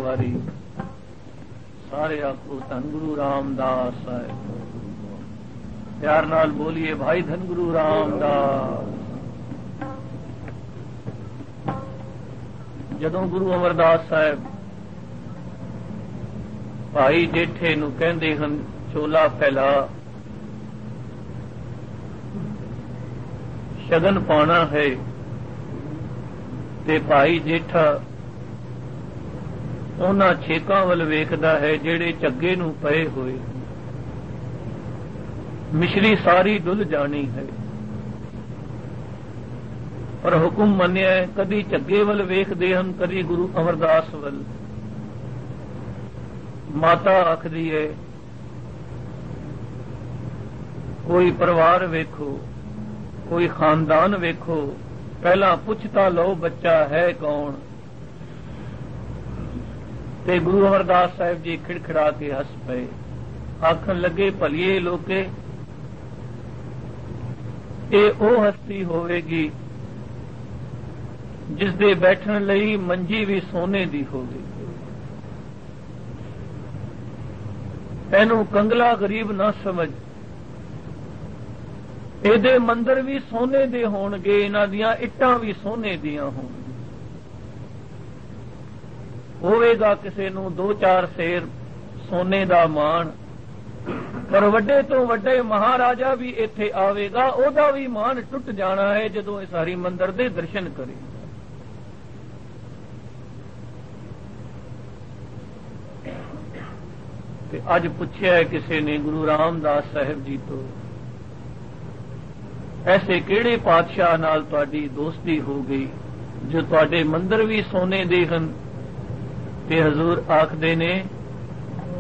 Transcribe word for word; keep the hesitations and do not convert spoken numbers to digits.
वारी सारे आखो धन गुरु रामदास साहिब। प्यार नाल बोलिए भाई धन गुरु रामदास। जदों गुरु अमरदास साहिब भाई जेठे नूं कहंदे हन चोला फैला, शगन पाना है, ते भाई जेठा उन्हां छेकां वल वेखदा है जेड़े झग्गे नूं पए होए। मिश्री सारी डुल जानी है, पर हुक्म मन्निया कदी झग्गे वल वेखदे हन, कदी गुरु अमरदास वल। माता आखदी है कोई परिवार वेखो, कोई खानदान वेखो, पहला पुछता लो बच्चा है कौन। ते गुरु अमरदास साहिब जी खिड़खिड़ा के हस पे आखन लगे भलिए लोके ये ओ हस्ती होवेगी जिस दे बैठन लई मंजी भी सोने दी होवेगी। एनू कंगला गरीब ना समझ, ਇਹਦੇ ਮੰਦਰ भी सोने दे होणगे, इन्हां दियां इट्टां भी सोने दियां होणगे। होवेगा किसे नूं दो चार सेर सोने दा मान, पर वड्डे तो वड्डे महाराजा भी इत्थे आवेगा, ओदा भी मान टुट जाना है जदों इस हरि मंदिर दे दर्शन करे। ते अज पुछया है किसी ने गुरु रामदास साहिब जी तो, ऐसे किहड़े पातशाह नाल तुहाडी दोस्ती हो गई जो तुहाडे मंदिर भी सोने दे हन? ते हजूर आखदे ने